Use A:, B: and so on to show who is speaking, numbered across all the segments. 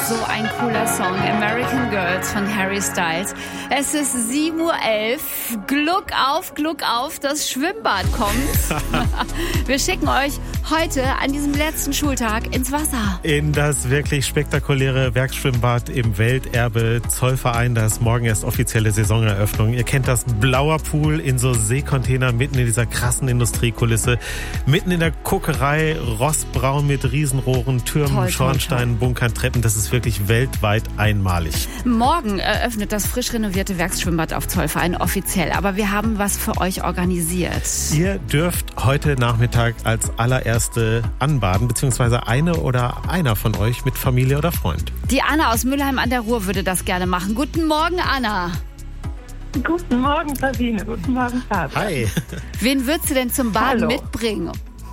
A: So ein cooler Song. American Girls von Harry Styles. Es ist 7:11 Uhr. Gluck auf, das Schwimmbad kommt. Wir schicken euch heute an diesem letzten Schultag ins Wasser.
B: In das wirklich spektakuläre Werksschwimmbad im Welterbe Zollverein. Da ist morgen erst offizielle Saisoneröffnung. Ihr kennt das, blauer Pool in so Seekontainer mitten in dieser krassen Industriekulisse. Mitten in der Kokerei, rostbraun mit Riesenrohren, Türmen, Schornsteinen, Bunkern, Treppen. Das ist wirklich weltweit einmalig.
A: Morgen eröffnet das frisch renovierte Werksschwimmbad auf Zollverein offiziell. Aber wir haben was für euch organisiert.
B: Ihr dürft heute Nachmittag als allererste anbaden, beziehungsweise eine oder einer von euch mit Familie oder Freund.
A: Die Anna aus Mülheim an der Ruhr würde das gerne machen. Guten Morgen, Anna.
C: Guten Morgen, Sabine. Guten Morgen, Vater.
B: Hi.
A: Wen würdest du denn zum Baden mitbringen?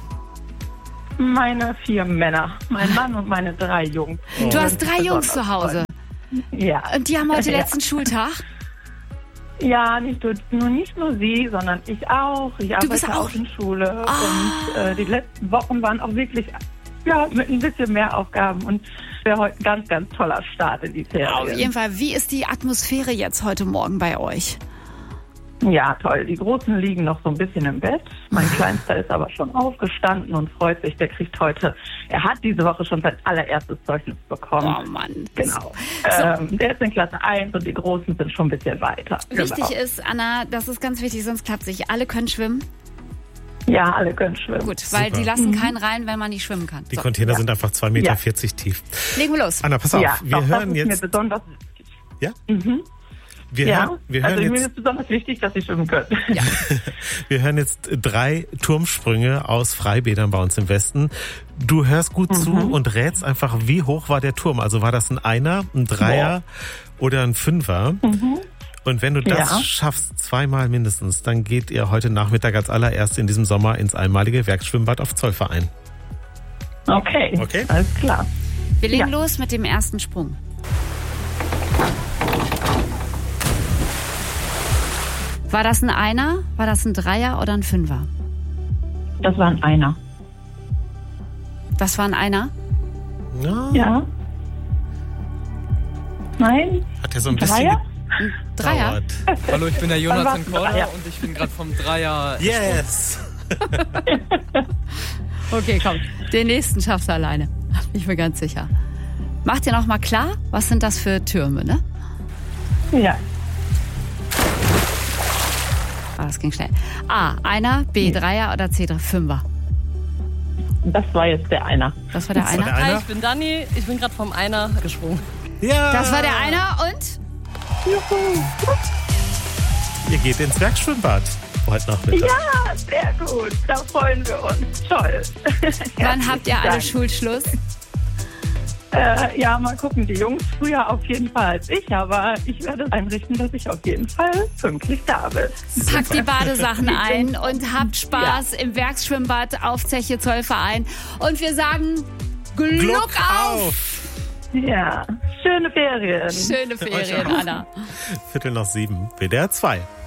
C: Meine 4 Männer. Mein Mann und meine 3 Jungs.
A: Du hast 3 Jungs zu Hause.
C: Ja.
A: Und die haben heute letzten Schultag?
C: Ja, nicht nur sie, sondern ich auch. Ich arbeite auch in Schule. Und die letzten Wochen waren auch wirklich mit ein bisschen mehr Aufgaben. Und wäre heute ein ganz, ganz toller Start in die Ferien.
A: Auf jeden Fall. Wie ist die Atmosphäre jetzt heute Morgen bei euch?
C: Ja, toll. Die Großen liegen noch so ein bisschen im Bett. Mein Kleinster ist aber schon aufgestanden und freut sich. Der kriegt heute, er hat diese Woche schon sein allererstes Zeugnis bekommen.
A: Oh Mann.
C: Genau. Der ist in Klasse 1 und die Großen sind schon ein bisschen weiter.
A: Wichtig ist, Anna, das ist ganz wichtig, sonst klappt es nicht. Alle können schwimmen?
C: Ja, alle können schwimmen.
A: Gut, weil die lassen keinen rein, wenn man nicht schwimmen kann.
B: Die Container sind einfach 2,40 Meter tief.
A: Legen wir los.
B: Anna, pass auf. Wir hören jetzt.
C: Das ist mir besonders wichtig.
B: Ja?
C: Wir hören
B: jetzt,
C: mir ist besonders wichtig, dass Sie schwimmen können.
A: Ja.
B: Wir hören jetzt 3 Turmsprünge aus Freibädern bei uns im Westen. Du hörst gut zu und rätst einfach, wie hoch war der Turm? Also war das ein Einer, ein Dreier oder ein Fünfer? Und wenn du das schaffst, 2-mal mindestens, dann geht ihr heute Nachmittag als allererst in diesem Sommer ins einmalige Werksschwimmbad auf Zollverein.
C: Okay, alles klar.
A: Wir legen los mit dem ersten Sprung. War das ein Einer, war das ein Dreier oder ein Fünfer?
C: Das war ein Einer.
A: Das war ein Einer?
C: Ja. Nein?
B: Hat er so ein bisschen
A: Dreier?
D: Hallo, ich bin der Jonathan Korda und ich bin gerade vom Dreier.
B: Yes!
A: Okay, komm. Den nächsten schaffst du alleine. Bin ich mir ganz sicher. Mach dir noch mal klar, was sind das für Türme, ne?
C: Ja.
A: Das ging schnell. A, Einer, B, Dreier oder C, Fünfer?
C: Das war jetzt der Einer.
A: Das war der Einer?
E: Hi, ich bin Dani. Ich bin gerade vom Einer gesprungen.
B: Ja!
A: Das war der Einer und?
C: Juhu.
B: Ihr geht ins Werksschwimmbad heute Nachmittag.
C: Ja, sehr gut. Da freuen wir uns. Toll.
A: Wann habt ihr alle Schulschluss?
C: Mal gucken. Die Jungs früher auf jeden Fall als ich, aber ich werde einrichten, dass ich auf jeden Fall pünktlich da bin.
A: Packt die Badesachen ein und habt Spaß im Werksschwimmbad auf Zeche Zollverein. Und wir sagen Gluck auf!
C: Ja, schöne Ferien.
A: Schöne Ferien, Anna.
B: 7:15, WDR 2.